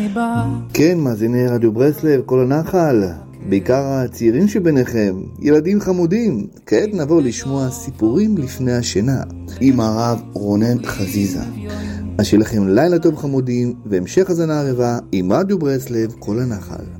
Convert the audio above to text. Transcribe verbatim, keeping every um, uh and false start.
כן, מאזיני רדיו ברסלב, כל הנחל, בעיקר הצעירים שביניכם, ילדים חמודים. כעת נעבור לשמוע סיפורים לפני השינה עם הרב רונן חזיזה. אז שיהיה לכם לילה טוב חמודים והמשך הזנה ערבה עם רדיו ברסלב, כל הנחל.